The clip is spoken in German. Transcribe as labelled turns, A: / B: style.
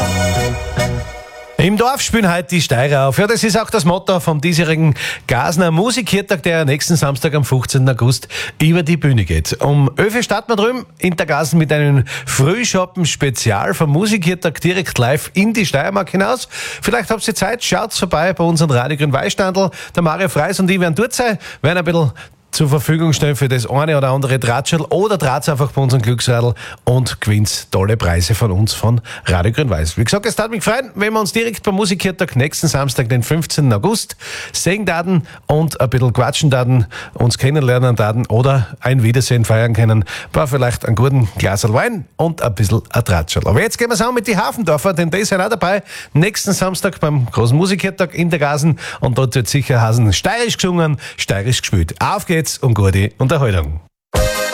A: Im Dorf spielen heute die Steirer auf. Ja, das ist auch das Motto vom diesjährigen Gasner Musikhirtag, der nächsten Samstag am 15. August über die Bühne geht. Um 11 Uhr starten wir drüben in der Gasen mit einem Frühschoppen-Spezial vom Musikhirtag direkt live in die Steiermark hinaus. Vielleicht habt ihr Zeit, schaut vorbei bei unseren Radio Grün-Weißstandl. Der Mario Freis und ich werden dort sein, werden ein bisschen zur Verfügung stellen für das eine oder andere Tratschel oder draht's einfach bei unseren Glücksradl und gewinnt tolle Preise von uns von Radio Grün-Weiß. Wie gesagt, es darf mich freuen, wenn wir uns direkt beim Musikhirtag nächsten Samstag, den 15. August, sehen daten und ein bisschen quatschen daten, uns kennenlernen daten oder ein Wiedersehen feiern können. War vielleicht einen guten Glas Wein und ein bisschen ein Tratschel. Aber jetzt gehen wir auch mit die Hafendorfer, denn die sind auch dabei. Nächsten Samstag beim großen Musikhirtag in der Gasen und dort wird sicher Hasen steirisch gesungen, steirisch gespielt. Auf geht's und gute Unterhaltung.